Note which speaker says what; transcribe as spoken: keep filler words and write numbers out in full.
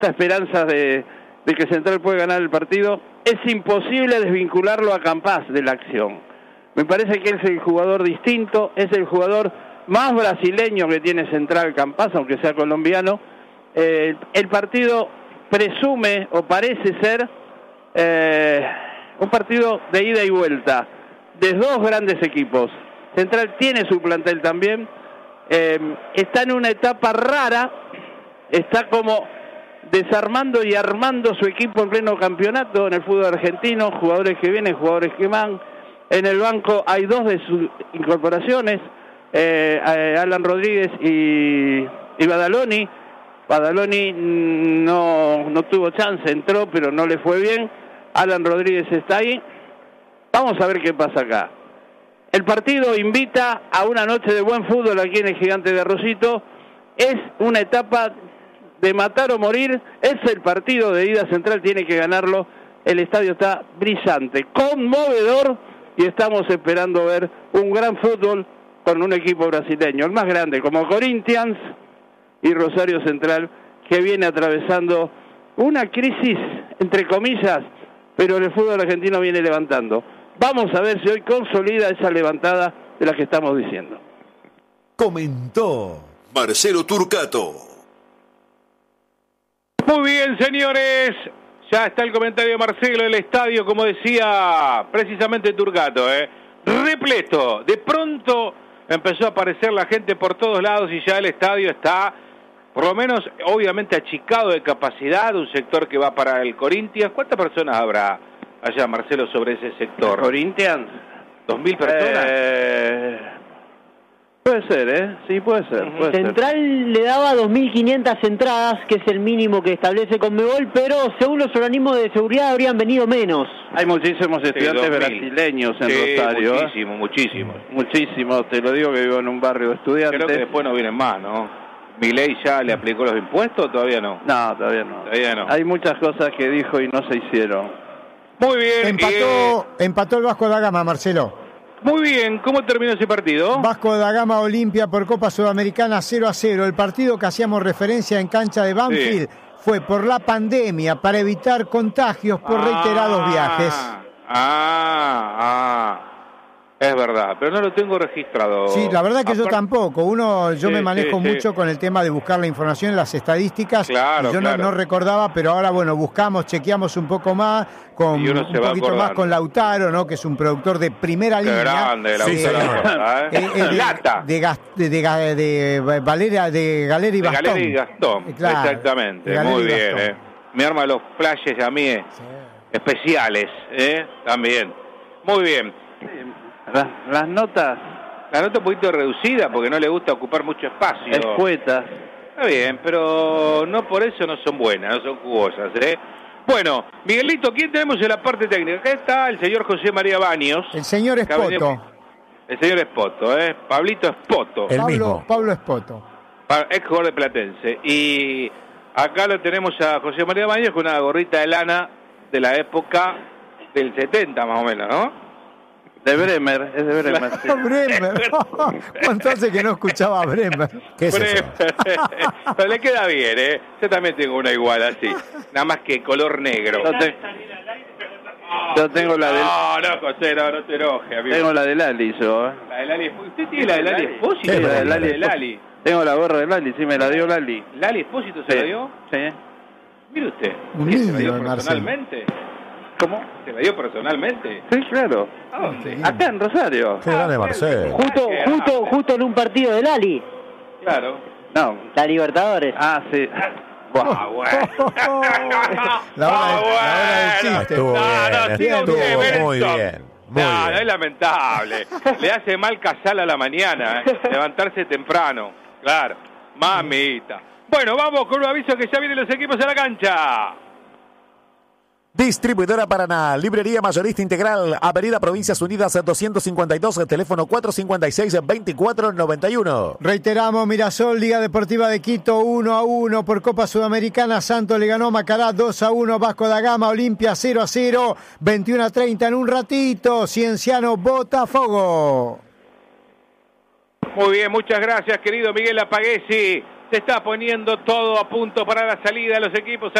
Speaker 1: esperanzas de, de que Central puede ganar el partido, es imposible desvincularlo a Campás de la acción. Me parece que es el jugador distinto, es el jugador más brasileño que tiene Central Campás, aunque sea colombiano. Eh, el partido presume o parece ser eh, un partido de ida y vuelta de dos grandes equipos. Central tiene su plantel también, eh, está en una etapa rara, está como desarmando y armando su equipo en pleno campeonato en el fútbol argentino, jugadores que vienen, jugadores que van. En el banco hay dos de sus incorporaciones, eh, Alan Rodríguez y, y Badaloni. Badaloni no, no tuvo chance, entró, pero no le fue bien. Alan Rodríguez está ahí. Vamos a ver qué pasa acá. El partido invita a una noche de buen fútbol aquí en el Gigante de Rosito. Es una etapa de matar o morir. Es el partido de ida. Central tiene que ganarlo. El estadio está brillante, conmovedor, y estamos esperando ver un gran fútbol con un equipo brasileño, el más grande, como Corinthians y Rosario Central, que viene atravesando una crisis, entre comillas, pero el fútbol argentino viene levantando. Vamos a ver si hoy consolida esa levantada de la que estamos diciendo.
Speaker 2: Comentó Marcelo Turcato.
Speaker 3: Muy bien, señores. Ya está el comentario de Marcelo del estadio, como decía precisamente Turcato, ¿eh? repleto. De pronto empezó a aparecer la gente por todos lados y ya el estadio está, por lo menos, obviamente achicado de capacidad, un sector que va para el Corinthians. ¿Cuántas personas habrá allá, Marcelo, sobre ese sector?
Speaker 1: ¿Corinthians?
Speaker 3: ¿Dos mil personas?
Speaker 1: Eh... Puede ser, ¿eh? Sí, puede ser. Puede
Speaker 4: Central
Speaker 1: ser.
Speaker 4: le daba dos mil quinientas entradas, que es el mínimo que establece Conmebol, pero según los organismos de seguridad habrían venido menos.
Speaker 1: Hay muchísimos estudiantes sí, brasileños en
Speaker 3: sí,
Speaker 1: Rosario.
Speaker 3: Muchísimos, ¿eh? muchísimos.
Speaker 1: Muchísimos, te lo digo que vivo en un barrio de estudiantes.
Speaker 3: Creo que después no vienen más, ¿no? ¿Milei ya le aplicó los impuestos o todavía no?
Speaker 1: No, todavía no.
Speaker 3: Todavía no.
Speaker 1: Hay muchas cosas que dijo y no se hicieron.
Speaker 3: Muy bien.
Speaker 5: Empató, eh... empató el Vasco da Gama, Marcelo.
Speaker 3: Muy bien, ¿cómo terminó ese partido?
Speaker 5: Vasco da Gama Olimpia por Copa Sudamericana cero a cero. El partido que hacíamos referencia en cancha de Banfield sí. fue por la pandemia, para evitar contagios por ah, reiterados viajes.
Speaker 3: Ah, ah, es verdad, pero no lo tengo registrado.
Speaker 5: Sí, la verdad que
Speaker 3: Apart...
Speaker 5: yo tampoco. Uno, yo
Speaker 3: sí,
Speaker 5: me manejo
Speaker 3: sí,
Speaker 5: mucho
Speaker 3: sí.
Speaker 5: con el tema de buscar la información, las estadísticas.
Speaker 3: Claro,
Speaker 5: yo
Speaker 3: claro.
Speaker 5: No, no recordaba, pero ahora, bueno, buscamos, chequeamos un poco más, con un poquito más con Lautaro, ¿no? Que es un productor de primera
Speaker 3: Qué
Speaker 5: línea.
Speaker 3: grande, Lautaro.
Speaker 5: Sí, eh, eh,
Speaker 3: Lata.
Speaker 5: De, de, de, de, de Valeria, de Galera y Bastón.
Speaker 3: De Galera y Gastón,
Speaker 5: claro,
Speaker 3: exactamente. Muy bien, eh. Me arma los flashes a mí eh.
Speaker 5: sí.
Speaker 3: especiales, ¿eh? También. Muy bien.
Speaker 1: Las, las notas...
Speaker 3: La nota un poquito reducida porque no le gusta ocupar mucho espacio.
Speaker 1: Escuetas.
Speaker 3: Está bien, pero no por eso no son buenas, no son jugosas, ¿eh? Bueno, Miguelito, ¿quién tenemos en la parte técnica? Acá está el señor José María Baños.
Speaker 5: El señor Espoto.
Speaker 3: El señor Espoto, ¿eh? Pablito Espoto.
Speaker 5: El Pablo, mismo. Pablo Espoto.
Speaker 3: Ex jugador de Platense. Y acá lo tenemos a José María Baños con una gorrita de lana de la época del setenta, más o menos, ¿no?
Speaker 1: De Bremer, es de Bremer. Sí.
Speaker 5: Bremer. ¿Cuánto hace que no escuchaba a Bremer?
Speaker 3: ¿Qué es Bremer. Eso? Pero le queda bien, ¿eh? Yo también tengo una igual así. Nada más que color negro.
Speaker 1: Yo, te... yo tengo la del...
Speaker 3: No, no, José, no, no te enojes, amigo.
Speaker 1: Tengo la de Lali, yo, ¿eh?
Speaker 3: La de Lali. ¿Usted tiene la de Lali Espósito?
Speaker 1: Sí, la de Lali.
Speaker 3: De Lali.
Speaker 1: Tengo la gorra de Lali, sí, me la dio Lali.
Speaker 3: ¿Lali Espósito se
Speaker 1: sí.
Speaker 3: la dio?
Speaker 1: Sí.
Speaker 3: Mire usted.
Speaker 5: Un
Speaker 3: ¿Qué,
Speaker 5: niño,
Speaker 3: se la dio
Speaker 5: Marcelo.
Speaker 3: personalmente?
Speaker 1: ¿Cómo?
Speaker 3: ¿Se la dio personalmente?
Speaker 1: Sí, claro.
Speaker 3: ¿A dónde?
Speaker 1: Acá en Rosario.
Speaker 2: Qué grande Marcelo.
Speaker 4: Justo, justo, justo en un partido de Lali.
Speaker 3: Claro.
Speaker 1: No.
Speaker 4: La Libertadores.
Speaker 1: Ah, sí.
Speaker 3: Buah, bueno.
Speaker 5: La hora, de, la hora del chiste.
Speaker 2: Estuvo
Speaker 3: No,
Speaker 2: bien,
Speaker 3: no, siga
Speaker 2: estuvo
Speaker 3: usted,
Speaker 2: muy
Speaker 3: Benson.
Speaker 2: bien. Muy
Speaker 3: no,
Speaker 2: bien.
Speaker 3: no es lamentable. Le hace mal Casal a la mañana, ¿eh? Levantarse temprano. Claro. Mamita. Bueno, vamos con un aviso que ya vienen los equipos a la cancha.
Speaker 2: Distribuidora Paraná, librería mayorista integral, Avenida Provincias Unidas doscientos cincuenta y dos, teléfono cuatro cinco seis, veinticuatro noventa y uno.
Speaker 5: Reiteramos, Mirasol, Liga Deportiva de Quito uno a uno por Copa Sudamericana, Santos le ganó Macará dos a uno, Vasco da Gama, Olimpia cero a cero, veintiuno a treinta en un ratito, Cienciano Botafogo.
Speaker 3: Muy bien, muchas gracias, querido Miguel Apaguesi. Se está poniendo todo a punto para la salida de los equipos.